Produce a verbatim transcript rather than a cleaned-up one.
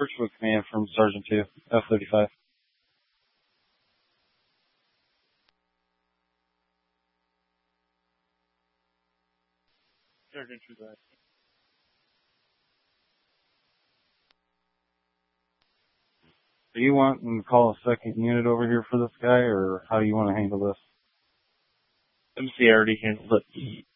Birchwood Command from Sergeant two, F thirty-five. Sergeant two, go ahead. Do you want to call a second unit over here for this guy, or how do you want to handle this? M C already handled it.